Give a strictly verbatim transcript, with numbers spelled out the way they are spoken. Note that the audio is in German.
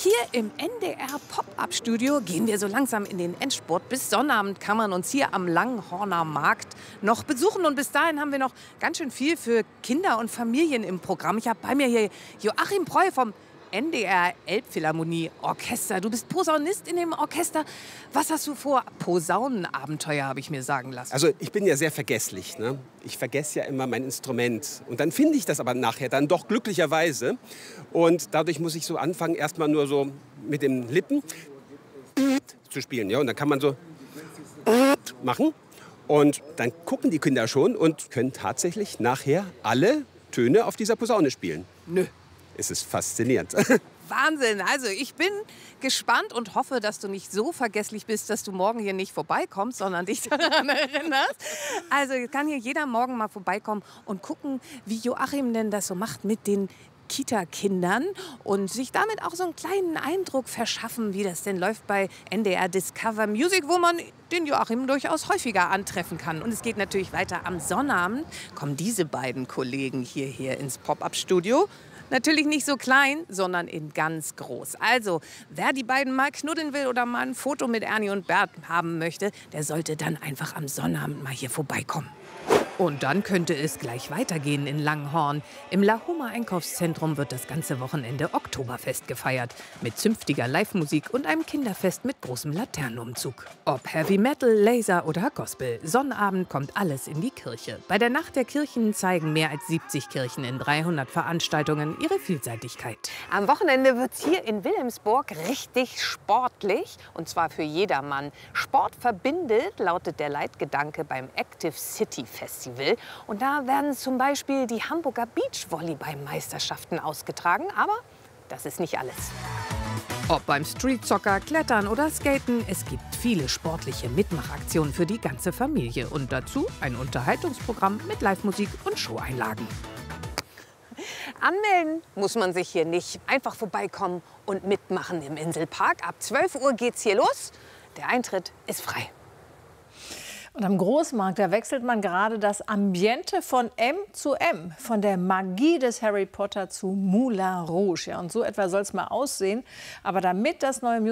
Hier im N D R Pop-Up-Studio gehen wir so langsam in den Endspurt. Bis Sonnabend kann man uns hier am Langhorner Markt noch besuchen. Und bis dahin haben wir noch ganz schön viel für Kinder und Familien im Programm. Ich habe bei mir hier Joachim Preu vom N D R Elbphilharmonie Orchester. Du bist Posaunist in dem Orchester. Was hast du vor? Posaunenabenteuer, habe ich mir sagen lassen. Also ich bin ja sehr vergesslich. Ne? Ich vergesse ja immer mein Instrument. Und dann finde ich das aber nachher dann doch glücklicherweise. Und dadurch muss ich so anfangen, erstmal nur so mit den Lippen zu spielen. Ja? Und dann kann man so machen. Und dann gucken die Kinder schon und können tatsächlich nachher alle Töne auf dieser Posaune spielen. Nö. Es ist faszinierend. Wahnsinn. Also ich bin gespannt und hoffe, dass du nicht so vergesslich bist, dass du morgen hier nicht vorbeikommst, sondern dich daran erinnerst. Also kann hier jeder morgen mal vorbeikommen und gucken, wie Joachim denn das so macht mit den Kita-Kindern und sich damit auch so einen kleinen Eindruck verschaffen, wie das denn läuft bei N D R Discover Music, wo man den Joachim durchaus häufiger antreffen kann. Und es geht natürlich weiter am Sonnabend. Kommen diese beiden Kollegen hierher ins Pop-Up-Studio. Natürlich nicht so klein, sondern in ganz groß. Also, wer die beiden mal knuddeln will oder mal ein Foto mit Ernie und Bert haben möchte, der sollte dann einfach am Sonnabend mal hier vorbeikommen. Und dann könnte es gleich weitergehen in Langhorn. Im Lahoma Einkaufszentrum wird das ganze Wochenende Oktoberfest gefeiert. Mit zünftiger Live-Musik und einem Kinderfest mit großem Laternenumzug. Ob Heavy Metal, Laser oder Gospel, Sonnabend kommt alles in die Kirche. Bei der Nacht der Kirchen zeigen mehr als siebzig Kirchen in dreihundert Veranstaltungen ihre Vielseitigkeit. Am Wochenende wird es hier in Wilhelmsburg richtig sportlich. Und zwar für jedermann. Sport verbindet, lautet der Leitgedanke beim Active City Festival. Und da werden zum Beispiel die Hamburger Beachvolleyball-Meisterschaften ausgetragen. Aber das ist nicht alles. Ob beim Streetsocker, Klettern oder Skaten, es gibt viele sportliche Mitmachaktionen für die ganze Familie. Und dazu ein Unterhaltungsprogramm mit Live-Musik und Showeinlagen. Anmelden muss man sich hier nicht. Einfach vorbeikommen und mitmachen im Inselpark. Ab zwölf Uhr geht's hier los. Der Eintritt ist frei. Und am Großmarkt, da wechselt man gerade das Ambiente von M zu M, von der Magie des Harry Potter zu Moulin Rouge. Ja, und so etwa soll es mal aussehen. Aber damit das neue